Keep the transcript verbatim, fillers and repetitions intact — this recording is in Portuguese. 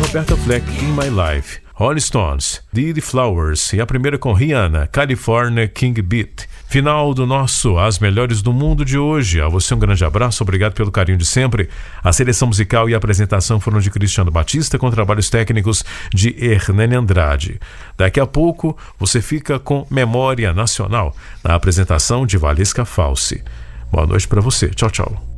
Roberta Fleck, In My Life. Rolling Stones, Didi Flowers, e a primeira com Rihanna, California King Beat. Final do nosso As Melhores do Mundo de hoje. A você um grande abraço, obrigado pelo carinho de sempre. A seleção musical e a apresentação foram de Cristiano Batista, com trabalhos técnicos de Hernani Andrade. Daqui a pouco você fica com Memória Nacional, na apresentação de Valesca Falsi. Boa noite para você. Tchau, tchau.